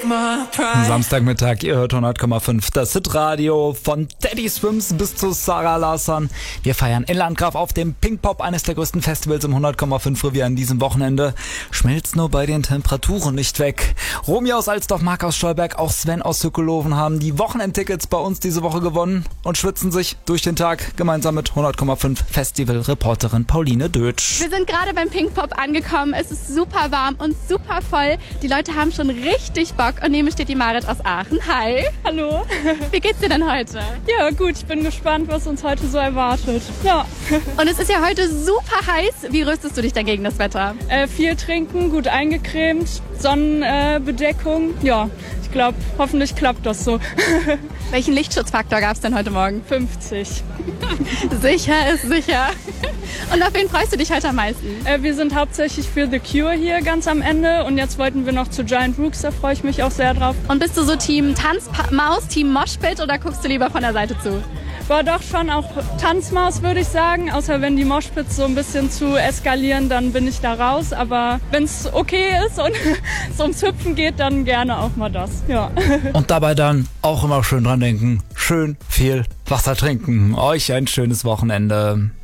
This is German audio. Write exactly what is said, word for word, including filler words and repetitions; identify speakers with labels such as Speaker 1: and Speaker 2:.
Speaker 1: Samstagmittag, ihr hört hundert Komma fünf, das Hitradio von Teddy Swims bis zu Sarah Larsson. Wir feiern in Landgraf auf dem Pinkpop, eines der größten Festivals im hundert Komma fünf Revier an diesem Wochenende. Schmilzt nur bei den Temperaturen nicht weg. Romy aus Alsdorf, Marc aus Stolberg, auch Sven aus Sückeloven haben die Wochenendtickets bei uns diese Woche gewonnen und schwitzen sich durch den Tag gemeinsam mit hundert Komma fünf Festivalreporterin Pauline Dötsch.
Speaker 2: Wir sind gerade beim Pinkpop angekommen. Es ist super warm und super voll. Die Leute haben schon richtig Bock. Und neben mir steht die Marit aus Aachen. Hi.
Speaker 3: Hallo.
Speaker 2: Wie geht's dir denn heute?
Speaker 3: Ja, gut. Ich bin gespannt, was uns heute so erwartet. Ja.
Speaker 2: Und es ist ja heute super heiß. Wie rüstest du dich denn gegen das Wetter?
Speaker 3: Äh, viel trinken, gut eingecremt, Sonnenbedeckung. Äh, ja, ich glaube, hoffentlich klappt das so.
Speaker 2: Welchen Lichtschutzfaktor gab's denn heute Morgen?
Speaker 3: fünfzig.
Speaker 2: Sicher ist sicher. Und auf wen freust du dich heute am meisten?
Speaker 3: Äh, wir sind hauptsächlich für The Cure hier ganz am Ende und jetzt wollten wir noch zu Giant Rooks, da freue ich mich auch sehr drauf.
Speaker 2: Und bist du so Team Tanzmaus, Team Moshpit oder guckst du lieber von der Seite zu?
Speaker 3: War doch schon auch Tanzmaus, würde ich sagen, außer wenn die Moshpits so ein bisschen zu eskalieren, dann bin ich da raus, aber wenn es okay ist und es ums Hüpfen geht, dann gerne auch mal das, ja.
Speaker 1: Und dabei dann auch immer schön dran denken, schön viel Wasser trinken. Euch ein schönes Wochenende.